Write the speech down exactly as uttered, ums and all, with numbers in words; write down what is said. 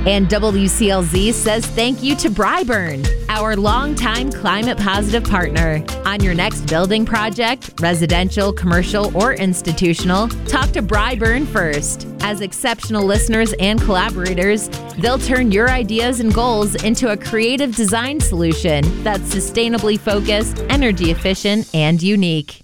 And W C L Z says thank you to Bryburn, our longtime climate-positive partner. On your next building project, residential, commercial, or institutional, talk to Bryburn first. As exceptional listeners and collaborators, they'll turn your ideas and goals into a creative design solution that's sustainably focused, energy efficient, and unique.